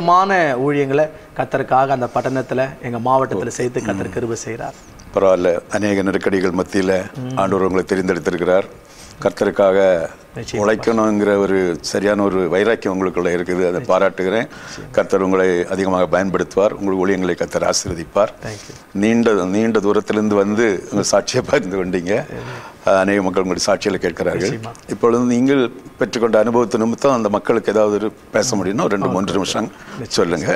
அதிகமான ஊழியங்களை கர்த்தருக்காக அந்த பட்டணத்தில் எங்கள் மாவட்டத்தில் செய்து கர்த்தர் கிருபை செய்கிறார். பரவாயில்ல, அநேக நெருக்கடிகள் மத்தியில் ஆண்டவர் உங்களை தெரிந்தெடுத்திருக்கிறார். கர்த்தருக்காக உழைக்கணுங்கிற ஒரு சரியான ஒரு வைராக்கியம் உங்களுக்குள்ள இருக்குது. அதை பாராட்டுகிறேன். கர்த்தர் உங்களை அதிகமாக பயன்படுத்துவார். உங்கள் ஊழியங்களை கர்த்தர் ஆசீர்வதிப்பார். நீண்ட தூரத்திலிருந்து வந்து உங்கள் சாட்சியை பகிர்ந்து கொண்டீங்க. அநேக மக்கள் உங்களுடைய சாட்சிகளை கேட்கிறார்கள். இப்பொழுது நீங்கள் பெற்றுக்கொண்ட அனுபவத்து நிமித்தம் அந்த மக்களுக்கு ஏதாவது பேச முடியும்னா 2-3 நிமிஷம் சொல்லுங்க.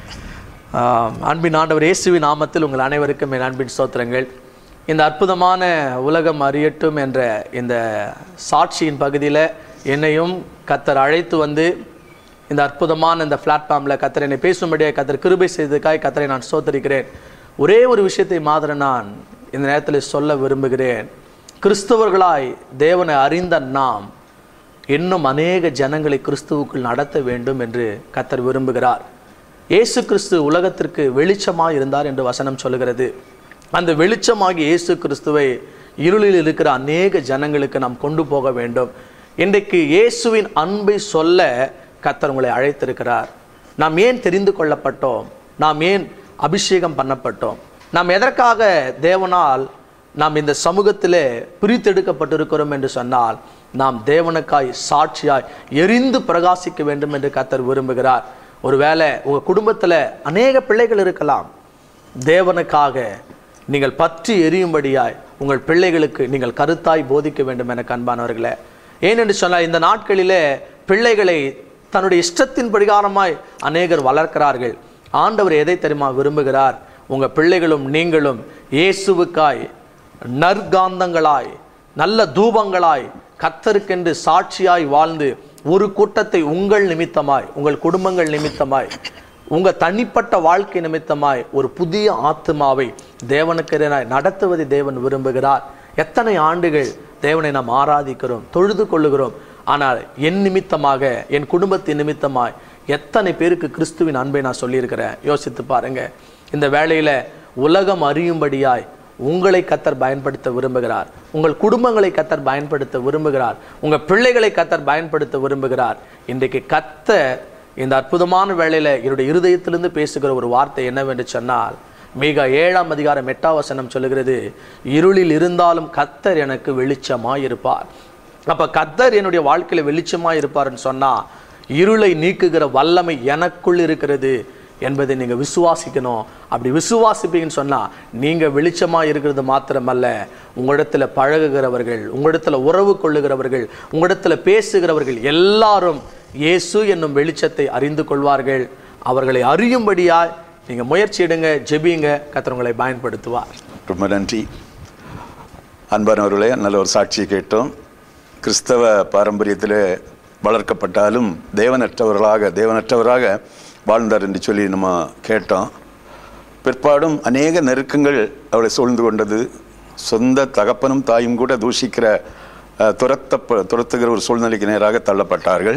அன்பின் ஆண்டவர் இயேசுவின் நாமத்தில் உங்கள் அனைவருக்கும் என் அன்பின் ஸ்தோத்திரங்கள். இந்த அற்புதமான உலகம் அறியட்டும் என்ற இந்த சாட்சியின் பகுதியில் என்னையும் கர்த்தர் அழைத்து வந்து இந்த அற்புதமான இந்த பிளாட்ஃபார்மில் கர்த்தர் என்னை பேசும்படியாக கர்த்தர் கிருபை செய்ததுக்காக கர்த்தரை நான் ஸ்தோத்திரிக்கிறேன். ஒரே ஒரு விஷயத்தை மாத்திரம் நான் இந்த நேரத்தில் சொல்ல விரும்புகிறேன். கிறிஸ்தவர்களாய் தேவனை அறிந்த நாம் இன்னும் அநேக ஜனங்களை கிறிஸ்துவுக்குள் நடத்த வேண்டும் என்று கர்த்தர் விரும்புகிறார். இயேசு கிறிஸ்து உலகத்திற்கு வெளிச்சமாக இருந்தார் என்று வசனம் சொல்லுகிறது. அந்த வெளிச்சமாகி இயேசு கிறிஸ்துவை இருளில் இருக்கிற அநேக ஜனங்களுக்கு நாம் கொண்டு போக வேண்டும். இன்றைக்கு இயேசுவின் அன்பை சொல்ல கர்த்தர் உங்களை அழைத்திருக்கிறார். நாம் ஏன் தெரிந்து கொள்ளப்பட்டோம்? நாம் ஏன் அபிஷேகம் பண்ணப்பட்டோம்? நாம் எதற்காக தேவனால் நாம் இந்த சமூகத்திலே பிரித்தெடுக்கப்பட்டிருக்கிறோம் என்று சொன்னால், நாம் தேவனுக்காய் சாட்சியாய் எரிந்து பிரகாசிக்க வேண்டும் என்று கர்த்தர் விரும்புகிறார். ஒருவேளை உங்கள் குடும்பத்தில் அநேக பிள்ளைகள் இருக்கலாம். தேவனுக்காக நீங்கள் பற்றி எரியும்படியாய் உங்கள் பிள்ளைகளுக்கு நீங்கள் கருத்தாய் போதிக்க வேண்டும் என அன்பானவர்களே. ஏனென்று சொன்னால், இந்த நாட்களிலே பிள்ளைகளை தன்னுடைய இஷ்டத்தின் பிரகாரமாய் அநேகர் வளர்க்கிறார்கள். ஆண்டவர் எதை தெரியுமா விரும்புகிறார்? உங்கள் பிள்ளைகளும் நீங்களும் இயேசுவுக்காய் நற்காந்தங்களாய் நல்ல தூபங்களாய் கர்த்தருக்கென்று சாட்சியாய் வாழ்ந்து ஒரு கூட்டத்தை உங்கள் நிமித்தமாய், உங்கள் குடும்பங்கள் நிமித்தமாய், உங்கள் தனிப்பட்ட வாழ்க்கை நிமித்தமாய் ஒரு புதிய ஆத்மாவை தேவனுக்கு நடத்துவதை தேவன் விரும்புகிறார். எத்தனை ஆண்டுகள் தேவனை நாம் ஆராதிக்கிறோம், தொழுது கொள்ளுகிறோம். ஆனால் என் நிமித்தமாக, என் குடும்பத்தின் நிமித்தமாய் எத்தனை பேருக்கு கிறிஸ்துவின் அன்பை நான் சொல்லியிருக்கிறேன். யோசித்து பாருங்க. இந்த வேளையில் உலகம் அறியும்படியாய் உங்களை கர்த்தர் பயன்படுத்த விரும்புகிறார். உங்கள் குடும்பங்களை கர்த்தர் பயன்படுத்த விரும்புகிறார். உங்கள் பிள்ளைகளை கர்த்தர் பயன்படுத்த விரும்புகிறார். இன்றைக்கு கர்த்தர் இந்த அற்புதமான வேளையில் என்னுடைய இருதயத்திலிருந்து பேசுகிற ஒரு வார்த்தை என்னவென்று சொன்னால், மீகா 7:8 சொல்லுகிறது, இருளில் இருந்தாலும் கர்த்தர் எனக்கு வெளிச்சமாய் இருப்பார். அப்போ கர்த்தர் என்னுடைய வாழ்க்கையில் வெளிச்சமாய் இருப்பார்னு சொன்னால், இருளை நீக்குகிற வல்லமை எனக்குள் இருக்கிறது என்பதை நீங்கள் விசுவாசிக்கணும். அப்படி விசுவாசிப்பீங்கன்னு சொன்னால், நீங்கள் வெளிச்சமாக இருக்கிறது மாத்திரமல்ல, உங்களிடத்தில் பழகுகிறவர்கள், உங்களிடத்தில் உறவு கொள்ளுகிறவர்கள், உங்களிடத்தில் பேசுகிறவர்கள் எல்லாரும் இயேசு என்னும் வெளிச்சத்தை அறிந்து கொள்வார்கள். அவர்களை அறியும்படியாய் நீங்கள் முயற்சி எடுங்க, ஜெபிங்க, கர்த்தர் உங்களை பயன்படுத்துவார். ரொம்ப நன்றி. அன்பானவர்களே, நல்ல ஒரு சாட்சியை கேட்டோம். கிறிஸ்தவ பாரம்பரியத்தில் வளர்க்கப்பட்டாலும் தேவனற்றவராக வாழ்ந்தார் என்று சொல்லி நம்ம கேட்டோம். பிற்பாடும் அநேக நெருக்கங்கள் அவளை சூழ்ந்து கொண்டது. சொந்த தகப்பனும் தாயும் கூட தூஷிக்கிற துரத்துகிற ஒரு சூழ்நிலைக்கு நேராக தள்ளப்பட்டார்கள்.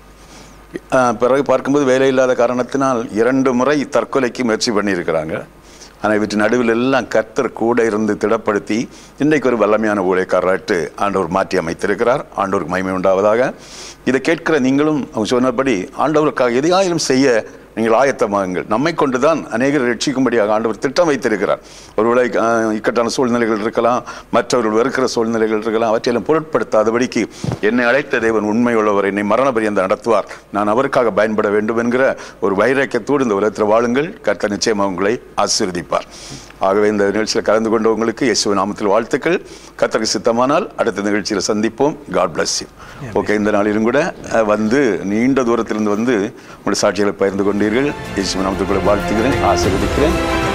பிறகு பார்க்கும்போது வேலை இல்லாத காரணத்தினால் 2 முறை தற்கொலைக்கு முயற்சி பண்ணியிருக்கிறாங்க. ஆனால் இவற்றின் நடுவில் எல்லாம் கர்த்தர் கூட இருந்து திடப்படுத்தி இன்றைக்கு ஒரு வல்லமையான ஊழியக்காரராட்டு ஆண்டவர் மாற்றி அமைத்திருக்கிறார். ஆண்டவருக்கு மகிமை உண்டாவதாக. இதை கேட்கிற நீங்களும் அவங்க சொன்னபடி ஆண்டவருக்காக எதையாயிலும் செய்ய நீங்கள் ஆயத்தமாகுங்கள். நம்மை கொண்டுதான் அநேகர் ரட்சிக்கும்படியாக ஆண்டவர் திட்டம் வைத்திருக்கிறார். ஒருவேளை இக்கட்டான சூழ்நிலைகள் இருக்கலாம், மற்றவர்கள் வெறுக்கிற சூழ்நிலைகள் இருக்கலாம். அவற்றையெல்லாம் பொருட்படுத்தாதபடிக்கு என்னை அழைத்த தேவன் உண்மை உள்ளவர், என்னை மரண பரியந்தம் நடத்துவார், நான் அவருக்காக பயன்பட வேண்டும் என்கிற ஒரு வைராக்கியத்தோடு இந்த உலகத்தில் வாழுங்கள். கர்த்தர் நிச்சயமாக உங்களை ஆசீர்வதிப்பார். ஆகவே இந்த நிகழ்ச்சியில் கலந்து கொண்டவங்களுக்கு இயேசுவின் நாமத்தில் வாழ்த்துக்கள். கர்த்தருக்கு சித்தமானால் அடுத்த நிகழ்ச்சியில் சந்திப்போம். God bless you. ஓகே, இந்த நாளிலும் கூட வந்து நீண்ட தூரத்திலிருந்து வந்து உங்களுடைய சாட்சிகளை பகிர்ந்து கொண்டீர்கள். இயேசுவின் நாமத்தில் வாழ்த்துகிறேன், ஆசீர்வதிக்கிறேன்.